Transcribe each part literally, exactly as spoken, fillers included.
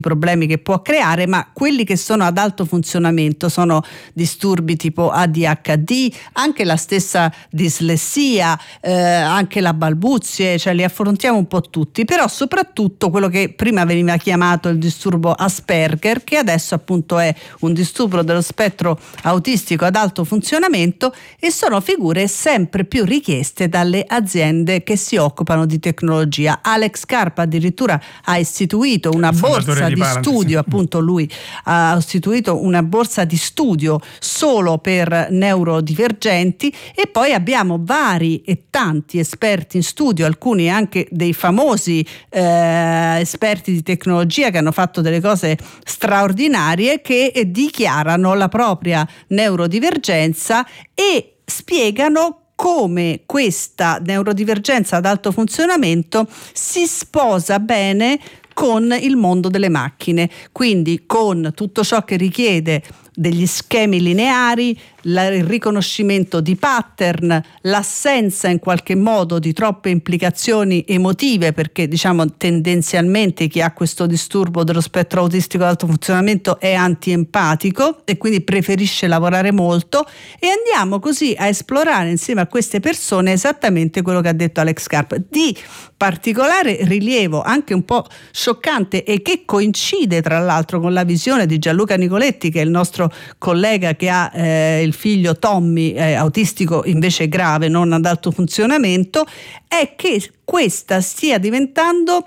problemi che può creare, ma quelli che sono ad alto funzionamento sono disturbi tipo A D H D, anche la stessa dislessia, eh, anche la balbuzie, cioè li affrontiamo un po' tutti, però soprattutto quello che prima veniva chiamato il disturbo Asperger, che adesso appunto è un disturbo dello spettro autistico ad alto funzionamento, e sono figure sempre più richieste dalle aziende che si occupano di tecnologia. Alex Karp addirittura ha istituito una borsa di studio, appunto lui ha istituito una borsa di studio solo per neurodivergenti, e poi abbiamo vari e tanti esperti in studio, alcuni anche dei famosi eh, esperti di tecnologia che hanno fatto delle cose straordinarie, che dichiarano la propria neurodivergenza e spiegano come questa neurodivergenza ad alto funzionamento si sposa bene con il mondo delle macchine, quindi con tutto ciò che richiede degli schemi lineari, la, il riconoscimento di pattern, l'assenza in qualche modo di troppe implicazioni emotive, perché diciamo tendenzialmente chi ha questo disturbo dello spettro autistico ad alto funzionamento è antiempatico e quindi preferisce lavorare molto, e andiamo così a esplorare insieme a queste persone esattamente quello che ha detto Alex Karp, di particolare rilievo, anche un po' scioccante, e che coincide tra l'altro con la visione di Gianluca Nicoletti, che è il nostro collega che ha eh, il figlio Tommy eh, autistico invece grave, non ad alto funzionamento, è che questa stia diventando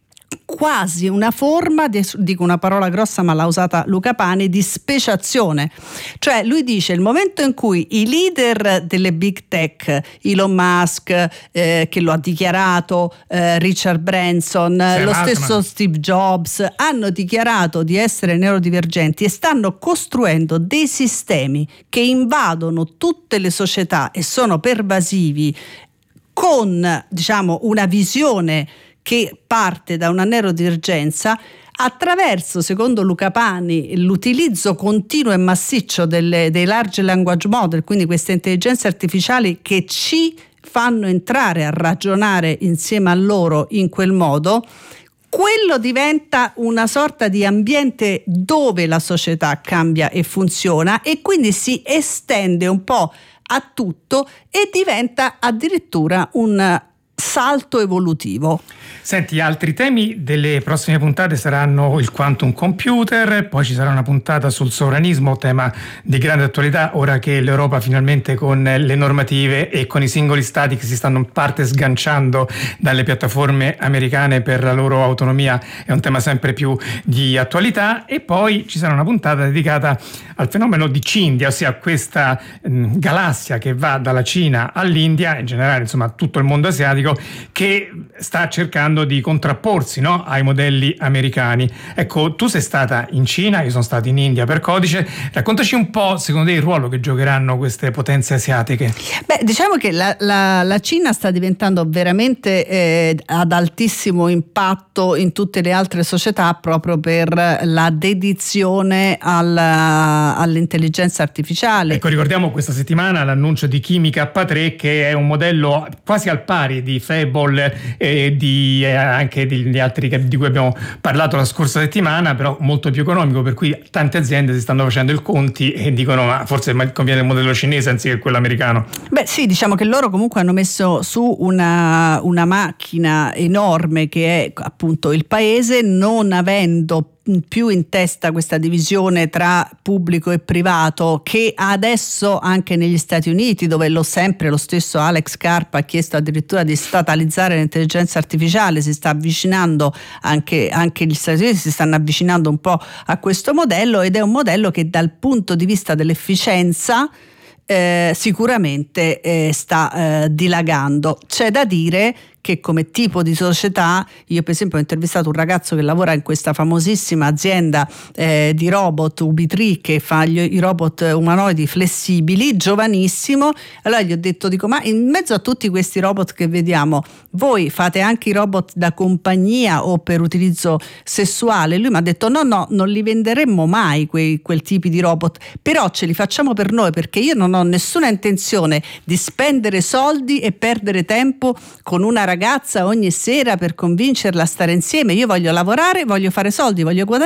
quasi una forma, di, dico una parola grossa ma l'ha usata Luca Pani, di speciazione. Cioè lui dice il momento in cui i leader delle big tech, Elon Musk eh, che lo ha dichiarato, eh, Richard Branson, Sam lo Altman, stesso Steve Jobs, hanno dichiarato di essere neurodivergenti e stanno costruendo dei sistemi che invadono tutte le società e sono pervasivi, con diciamo una visione che parte da una neurodivergenza, attraverso, secondo Luca Pani, l'utilizzo continuo e massiccio delle, dei large language model, quindi queste intelligenze artificiali che ci fanno entrare a ragionare insieme a loro in quel modo. Quello diventa una sorta di ambiente dove la società cambia e funziona, e quindi si estende un po' a tutto e diventa addirittura un salto evolutivo. Senti, altri temi delle prossime puntate saranno il quantum computer, poi ci sarà una puntata sul sovranismo, tema di grande attualità ora che l'Europa finalmente con le normative e con i singoli stati che si stanno in parte sganciando dalle piattaforme americane per la loro autonomia è un tema sempre più di attualità, e poi ci sarà una puntata dedicata al fenomeno di Cindia, ossia questa mh, galassia che va dalla Cina all'India, in generale insomma tutto il mondo asiatico, che sta cercando di contrapporsi, no, ai modelli americani. Ecco, tu sei stata in Cina, io sono stato in India per Codice, raccontaci un po' secondo te il ruolo che giocheranno queste potenze asiatiche. Beh, diciamo che la, la, la Cina sta diventando veramente eh, ad altissimo impatto in tutte le altre società, proprio per la dedizione alla, all'intelligenza artificiale. Ecco, ricordiamo questa settimana l'annuncio di Kimi K tre, che è un modello quasi al pari di Fable e di eh, anche degli altri che, di cui abbiamo parlato la scorsa settimana, però molto più economico, per cui tante aziende si stanno facendo il conti e dicono ma forse conviene il modello cinese anziché quello americano. Beh sì, diciamo che loro comunque hanno messo su una, una macchina enorme che è appunto il paese, non avendo più in testa questa divisione tra pubblico e privato, che adesso anche negli Stati Uniti, dove lo sempre lo stesso Alex Karp ha chiesto addirittura di statalizzare l'intelligenza artificiale, si sta avvicinando anche, anche gli Stati Uniti si stanno avvicinando un po' a questo modello, ed è un modello che dal punto di vista dell'efficienza eh, sicuramente eh, sta eh, dilagando. C'è da dire che come tipo di società, io per esempio ho intervistato un ragazzo che lavora in questa famosissima azienda eh, di robot U B tre che fa gli, i robot umanoidi flessibili, giovanissimo. Allora gli ho detto, dico, ma in mezzo a tutti questi robot che vediamo, voi fate anche i robot da compagnia o per utilizzo sessuale? Lui mi ha detto no no, non li venderemmo mai quei, quel tipi di robot, però ce li facciamo per noi, perché io non ho nessuna intenzione di spendere soldi e perdere tempo con una ragazza ragazza ogni sera per convincerla a stare insieme. Io voglio lavorare, voglio fare soldi, voglio guadagnare